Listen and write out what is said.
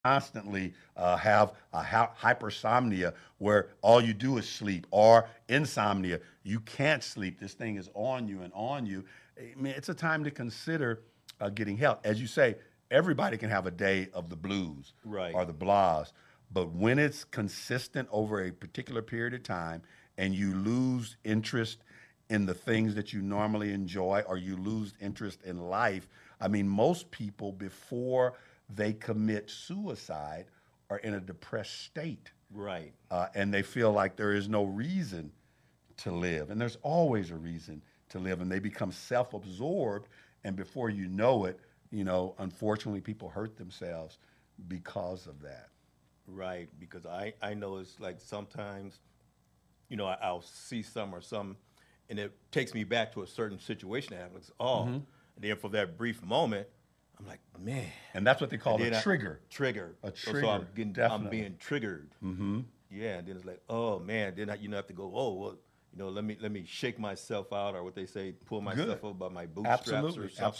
constantly have a hypersomnia where all you do is sleep, or insomnia. You can't sleep. This thing is on you and on you. I mean, it's a time to consider getting help. As you say, everybody can have a day of the blues Right. or the blahs, but when it's consistent over a particular period of time and you lose interest in the things that you normally enjoy or you lose interest in life, I mean, most people before they commit suicide are in a depressed state, Right. and they feel like there is no reason to live. And there's always a reason to live. And they become self absorbed. And before you know it, unfortunately, people hurt themselves because of that. Right. Because I know it's like sometimes, I'll see some or some, and it takes me back to a certain situation that happens. Oh, and then for that brief moment, I'm like, man. And that's what they And call a then trigger. trigger. A So trigger, I'm definitely. being triggered. Yeah. And then it's like, oh man. Then have to go. Oh well. Let me shake myself out, or what they say, pull Good. myself up by my bootstraps or Absolutely. something.